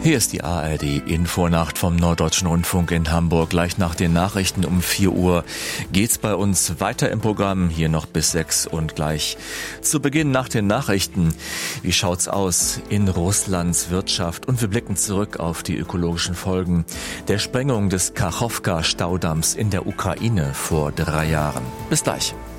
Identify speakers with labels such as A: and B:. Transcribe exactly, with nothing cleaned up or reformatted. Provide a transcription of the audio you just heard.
A: Hier ist die A R D-Infonacht vom Norddeutschen Rundfunk in Hamburg. Gleich nach den Nachrichten um vier Uhr geht's bei uns weiter im Programm, hier noch bis sechs. Und gleich zu Beginn nach den Nachrichten, wie schaut's aus in Russlands Wirtschaft? Und wir blicken zurück auf die ökologischen Folgen der Sprengung des Kachowka-Staudamms in der Ukraine vor drei Jahren. Bis gleich.